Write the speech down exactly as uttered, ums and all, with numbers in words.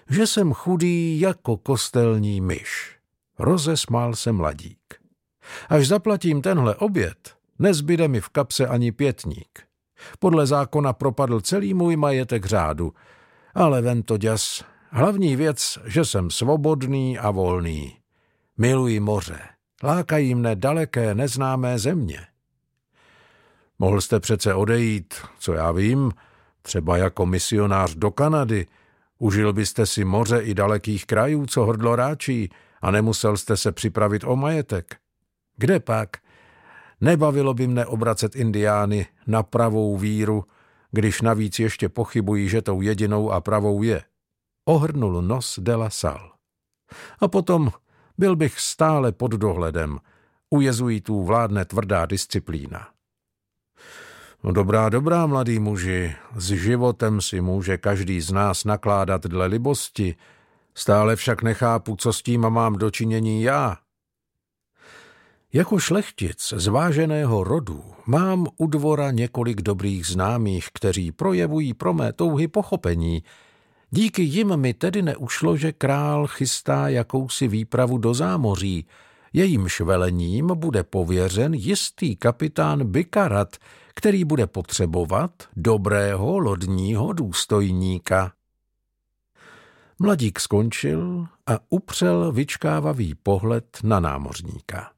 že jsem chudý jako kostelní myš. Rozesmál se mladík. Až zaplatím tenhle oběd, nezbyde mi v kapse ani pětník. Podle zákona propadl celý můj majetek řádu, ale ven to děs. Hlavní věc, že jsem svobodný a volný. Miluji moře, lákají mne daleké neznámé země. Mohl jste přece odejít, co já vím, třeba jako misionář do Kanady. Užil byste si moře i dalekých krajů, co hrdlo ráčí, a nemusel jste se připravit o majetek. Kde pak? Nebavilo by mne obracet indiány na pravou víru, když navíc ještě pochybují, že tou jedinou a pravou je. Ohrnul nos de la Salle. A potom byl bych stále pod dohledem. U jezuitů vládne tvrdá disciplína. No dobrá, dobrá, mladý muži, s životem si může každý z nás nakládat dle libosti, stále však nechápu, co s tím mám dočinění já. Jako šlechtic z váženého rodu mám u dvora několik dobrých známých, kteří projevují pro mé touhy pochopení. Díky jim mi tedy neušlo, že král chystá jakousi výpravu do zámoří. Jejímž velením bude pověřen jistý kapitán Bikarat, který bude potřebovat dobrého lodního důstojníka. Mladík skončil a upřel vyčkávavý pohled na námořníka.